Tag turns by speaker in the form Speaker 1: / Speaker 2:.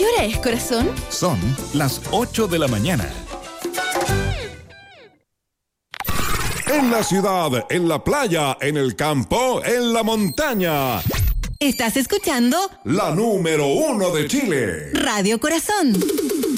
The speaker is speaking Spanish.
Speaker 1: hora es, corazón?
Speaker 2: Son las 8 de la mañana.
Speaker 3: En la ciudad, en la playa, en el campo, en la montaña.
Speaker 1: ¿Estás escuchando?
Speaker 3: La número 1 de Chile.
Speaker 1: Radio Corazón.